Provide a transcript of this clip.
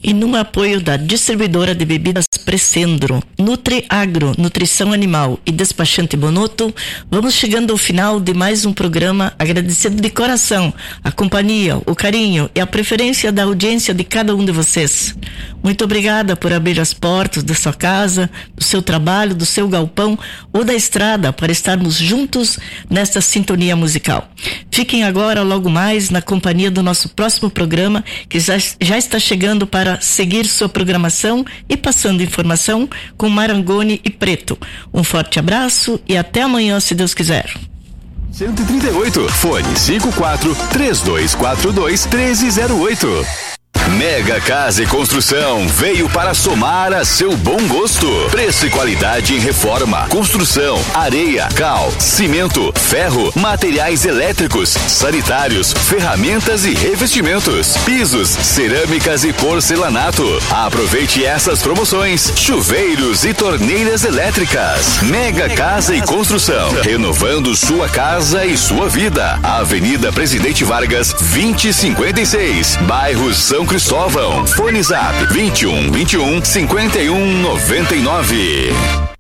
e no apoio da distribuidora de bebidas Precendro, Nutriagro, Nutrição Animal e Despachante Bonotto, vamos chegando ao final de mais um programa, agradecendo de coração a companhia, o carinho e a preferência da audiência de cada um de vocês. Muito obrigada por abrir as portas da sua casa, do seu trabalho, do seu galpão ou da estrada para estarmos juntos nesta sintonia musical. Fiquem agora, logo mais, na companhia do nosso próximo programa, que já está chegando para seguir sua programação e passando informação com Marangoni e Preto. Um forte abraço e até amanhã, se Deus quiser. 138, fone 54-3242-1308. Mega Casa e Construção veio para somar a seu bom gosto. Preço e qualidade em reforma, construção, areia, cal, cimento, ferro, materiais elétricos, sanitários, ferramentas e revestimentos, pisos, cerâmicas e porcelanato. Aproveite essas promoções: chuveiros e torneiras elétricas. Mega Casa e Construção, renovando sua casa e sua vida. Avenida Presidente Vargas, 2056, bairro São Cristóvão. Fone Zap 21 21 51 99.